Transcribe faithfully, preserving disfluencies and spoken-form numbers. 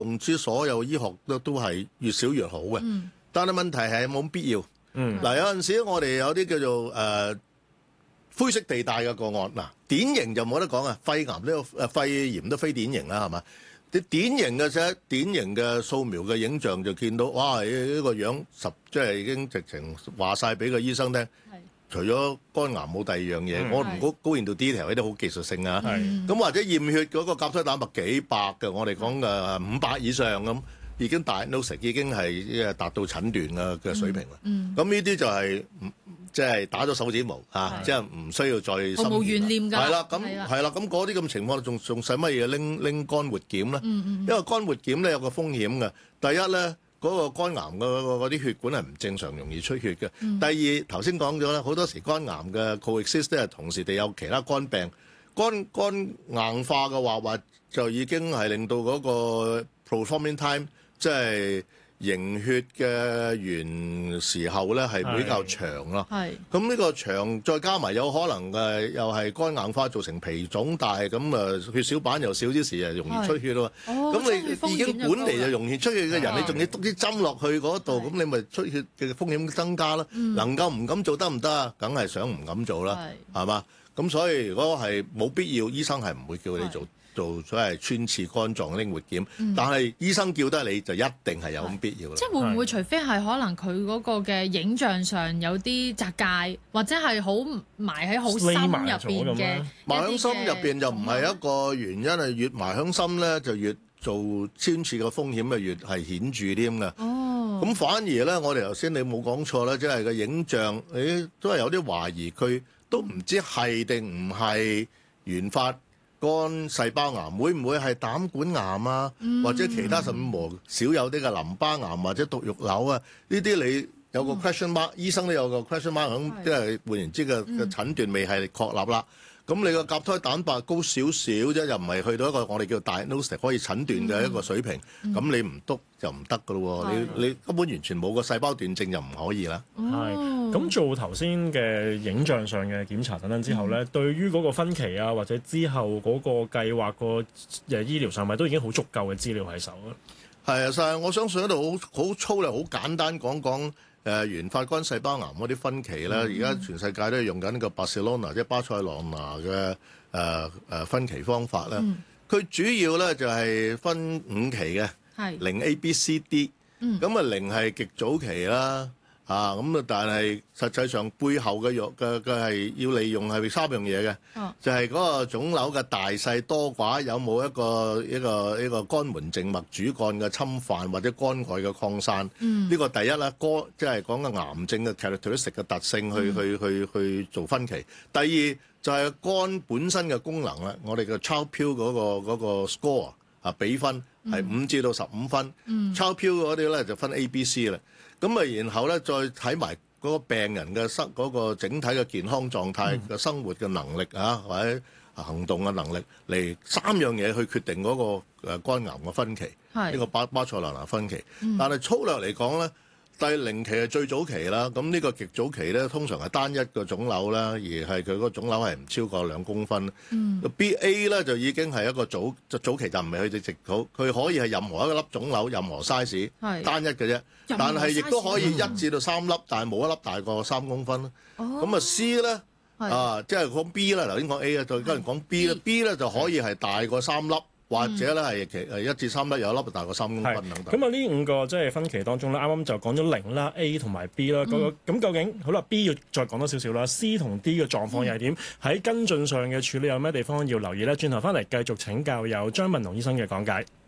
用之所有醫學都都係越少越好嘅。嗯、但係問題係冇必要。嗱、嗯，有陣時我哋有啲叫做誒、呃、灰色地帶嘅個案。嗱，典型就冇得講啊，肺癌呢個誒肺炎都非典型啦，係嘛？啲典型嘅啫，典型嘅掃描嘅影像就見到，哇！呢個樣十即係已經直情話晒俾個醫生聽。除咗肝癌冇第二樣嘢，嗯、我唔高高研到 detail 呢啲好技術性啊。咁是或者驗血嗰個甲胎蛋白幾百嘅，我哋講嘅五百以上咁，已經 diagnose 已經係達到診斷嘅嘅水平啦。咁呢啲就係即係打咗手指模嚇，即係唔需要再深毫無懸念㗎。 係啦，咁係啦，咁嗰啲咁情況仲仲使乜嘢拎拎肝活檢咧？嗯嗯因為肝活檢咧有個風險嘅，第一咧。嗰個肝癌嘅嗰啲血管係唔正常，容易出血嘅。嗯、第二頭先講咗咧，好多時肝癌嘅 coexist 咧，同時地有其他肝病，肝肝硬化嘅話，話就已經係令到嗰個 proforming time 即係凝血嘅完時候咧係比較長咯。係咁呢個長，再加埋有可能嘅又係肝硬化造成脾腫大，咁啊血小板又少啲時啊，容易出血咯。咁、哦、你已經本嚟就容易出血嘅人，你仲要篤啲針落去嗰度，咁你咪出血嘅風險增加啦。嗯、能夠唔敢做得唔得啊？梗係想唔敢做啦，係嘛？咁所以如果係冇必要，醫生係唔會叫你做。做所謂穿刺肝臟拎活檢，嗯、但係醫生叫得你就一定係有咁必要啦。即係會唔會除非係可能佢嗰個嘅影像上有啲窄界，或者係好埋喺好深入邊嘅， 埋喺心入邊就唔係一個原因，係越埋喺心咧就越做穿刺嘅風險啊越係顯著啲咁嘅。哦，咁反而咧，我哋頭先你冇講錯啦，即係個影像，誒都係有啲懷疑，佢都唔知係定唔係原發。肝細胞癌會唔會係膽管癌啊？嗯、或者其他甚至乎少有啲嘅淋巴癌或者毒肉瘤啊？呢啲你有個 question mark，、嗯、醫生都有個 question mark， 咁即係換言之嘅嘅診斷未係確立啦。咁你個甲胎蛋白高少少啫，又唔係去到一個我哋叫 diagnosis 可以診斷嘅一個水平。咁、嗯嗯、你唔篤就唔得噶咯喎！你你根本完全冇個細胞斷症就唔可以啦。 係咁、哦、做頭先嘅影像上嘅檢查等等之後咧，嗯、對於嗰個分期啊或者之後嗰個計劃個誒醫療上咪都已經好足夠嘅資料喺手啦。 係啊，實係我相信喺度好好粗略、好簡單講講。誒原發肝細胞癌嗰啲分期咧，而家、嗯、全世界都係用緊呢個巴塞羅那即係巴塞羅那嘅誒誒分期方法咧。佢、嗯、主要咧就係分五期嘅，零是 A、B、C、D。咁啊零係極早期啦，啊咁啊，但係實際上背後嘅藥嘅嘅係要利用係三樣嘢嘅，哦、就係嗰個腫瘤嘅大細多寡，有冇一個一個一個肝門靜脈主幹嘅侵犯或者肝外嘅擴散。呢、嗯、個第一啦，肝即係講嘅癌症嘅 characteristic 嘅特性去、嗯、去去去做分期。第二就係肝本身嘅功能啦，我哋嘅 Child-Pugh 嗰個嗰個 score 啊比分係五至到十五分。Child-Pugh 嗰啲咧就分 A、B、C 啦。咁啊，然後咧再睇埋嗰個病人嘅生嗰個整體嘅健康狀態嘅、嗯、生活嘅能力啊，或者行動嘅能力嚟三樣嘢去決定嗰個誒肝癌嘅分期，呢是個巴巴塞羅那分期。嗯、但係粗略嚟講咧，第零期係最早期啦。咁呢個極早期咧，通常係單一個腫瘤啦，而係佢個腫瘤係唔超過兩公分。嗯、B A 咧就已經係一個早就早期就唔係去到極早，佢可以係任何一個粒腫瘤，任何 size，是單一嘅啫。但係亦都可以一至到三粒，但係冇一粒大過三公分。咁啊、哦、C 咧是啊，即係講 B 啦，頭先講 A 啊，再跟住講 B 啦是，B 咧就可以係大過三粒。或者咧係其誒一至三粒有一粒大過三公分等等。咁啊呢五個即係分期當中咧，啱啱就講咗零啦、A 同埋 B 啦。咁咁、嗯、究竟好啦 ，B 要再講多少少啦 ，C 同 D 嘅狀況又係點？喺、嗯、跟進上嘅處理有咩地方要留意咧？轉頭翻嚟繼續請教有張文龍醫生嘅講解。